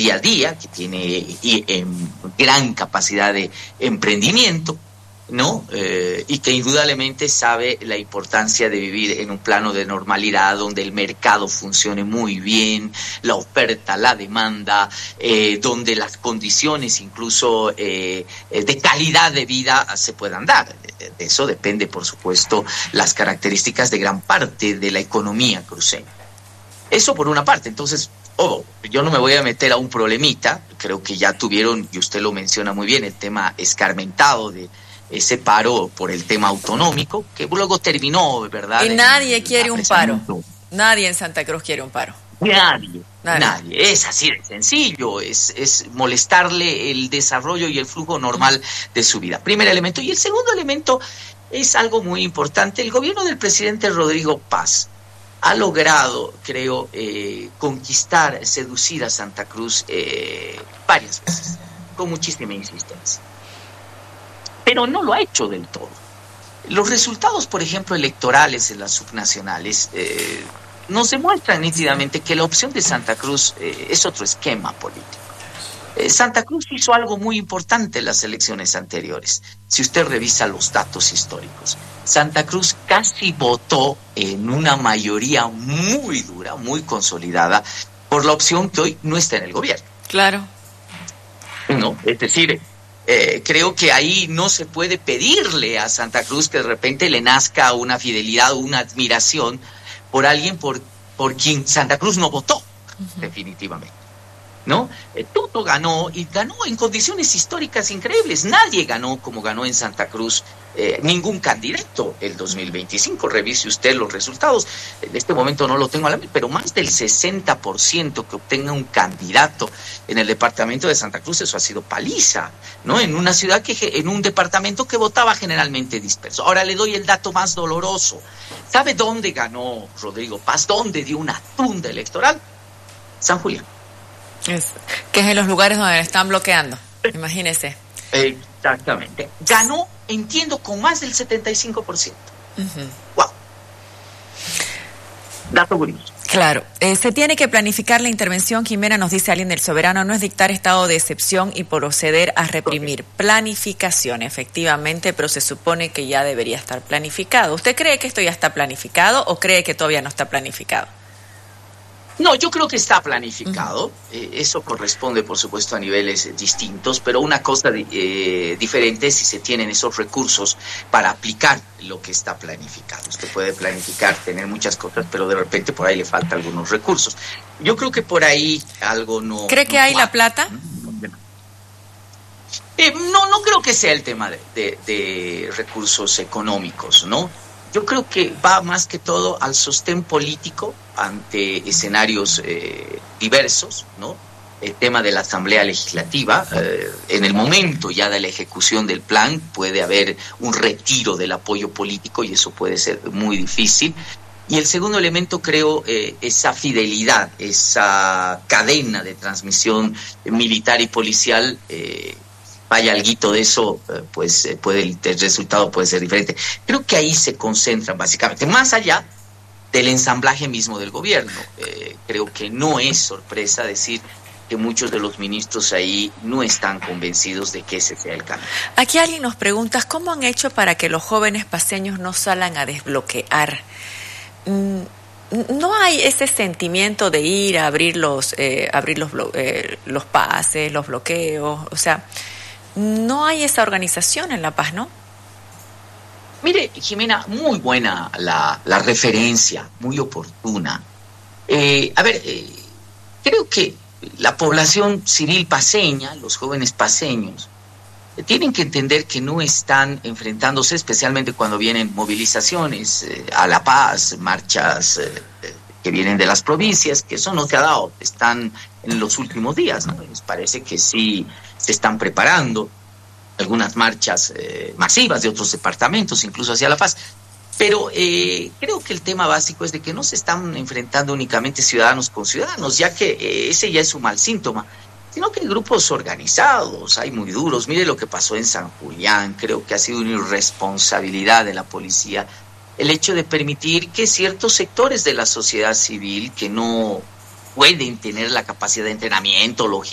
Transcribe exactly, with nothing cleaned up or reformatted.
día a día, que tiene y, eh, gran capacidad de emprendimiento, ¿no? Eh, y que indudablemente sabe la importancia de vivir en un plano de normalidad donde el mercado funcione muy bien, la oferta, la demanda, eh, donde las condiciones incluso eh, de calidad de vida se puedan dar. De eso depende, por supuesto, las características de gran parte de la economía cruceña. Eso por una parte. Entonces, oh, yo no me voy a meter a un problemita, creo que ya tuvieron, y usted lo menciona muy bien, el tema escarmentado de ese paro por el tema autonómico, que luego terminó, ¿verdad? Y nadie quiere un paro. Nadie en Santa Cruz quiere un paro. Nadie, nadie. nadie. Es así de sencillo, es, es molestarle el desarrollo y el flujo normal de su vida. Primer elemento. Y el segundo elemento es algo muy importante. El gobierno del presidente Rodrigo Paz ha logrado, creo, eh, conquistar, seducir a Santa Cruz eh, varias veces, con muchísima insistencia. Pero no lo ha hecho del todo. Los resultados, por ejemplo, electorales en las subnacionales eh, nos demuestran nítidamente que la opción de Santa Cruz eh, es otro esquema político. Eh, Santa Cruz hizo algo muy importante en las elecciones anteriores. Si usted revisa los datos históricos, Santa Cruz casi votó en una mayoría muy dura, muy consolidada, por la opción que hoy no está en el gobierno. Claro. No, es decir... Eh, creo que ahí no se puede pedirle a Santa Cruz que de repente le nazca una fidelidad o una admiración por alguien por, por quien Santa Cruz no votó, uh-huh. definitivamente. ¿No? Eh, Tuto ganó y ganó en condiciones históricas increíbles. Nadie ganó como ganó en Santa Cruz eh, ningún candidato el dos mil veinticinco. Revise usted los resultados. En este momento no lo tengo a la mente, pero más del sesenta por ciento que obtenga un candidato en el departamento de Santa Cruz, eso ha sido paliza, ¿no? En una ciudad que, en un departamento que votaba generalmente disperso. Ahora le doy el dato más doloroso. ¿Sabe dónde ganó Rodrigo Paz? ¿Dónde dio una tunda electoral? San Julián. Es, que es en los lugares donde están bloqueando, imagínese. Exactamente. Ganó, entiendo, con más del setenta y cinco por ciento. Uh-huh. Wow. Dato curioso. Claro. Eh, se tiene que planificar la intervención, Jimena, nos dice alguien del Soberano, no es dictar estado de excepción y proceder a reprimir. Okay. Planificación, efectivamente, pero se supone que ya debería estar planificado. ¿Usted cree que esto ya está planificado o cree que todavía no está planificado? No, yo creo que está planificado. Uh-huh. Eh, eso corresponde, por supuesto, a niveles eh, distintos, pero una cosa eh, diferente es si se tienen esos recursos para aplicar lo que está planificado. Usted puede planificar, tener muchas cosas, pero de repente por ahí le falta algunos recursos. Yo creo que por ahí algo no... ¿Cree que no hay va. la plata? Eh, no, no creo que sea el tema de, de, de recursos económicos, ¿no? Yo creo que va más que todo al sostén político ante escenarios eh, diversos, ¿no? El tema de la Asamblea Legislativa, eh, en el momento ya de la ejecución del plan puede haber un retiro del apoyo político y eso puede ser muy difícil. Y el segundo elemento, creo, eh, esa fidelidad, esa cadena de transmisión militar y policial, eh, vaya alguito de eso, pues puede el, el resultado puede ser diferente. Creo que ahí se concentran básicamente, más allá del ensamblaje mismo del gobierno. Eh, creo que no es sorpresa decir que muchos de los ministros ahí no están convencidos de que ese sea el camino. Aquí alguien nos pregunta, ¿cómo han hecho para que los jóvenes paceños no salgan a desbloquear? Mm, no hay ese sentimiento de ir a abrir los, eh, abrir los, eh, los pases, los bloqueos, o sea... No hay esa organización en La Paz, ¿no? Mire, Jimena, muy buena la, la referencia, muy oportuna. Eh, a ver, eh, creo que la población civil paceña, los jóvenes paceños, eh, tienen que entender que no están enfrentándose, especialmente cuando vienen movilizaciones eh, a La Paz, marchas eh, que vienen de las provincias, que eso no se ha dado, están en los últimos días, ¿no? Les parece que sí se están preparando algunas marchas eh, masivas de otros departamentos, incluso hacia La Paz. Pero eh, creo que el tema básico es de que no se están enfrentando únicamente ciudadanos con ciudadanos, ya que eh, ese ya es un mal síntoma, sino que hay grupos organizados, hay muy duros. Mire lo que pasó en San Julián, creo que ha sido una irresponsabilidad de la policía el hecho de permitir que ciertos sectores de la sociedad civil que no pueden tener la capacidad de entrenamiento, logística,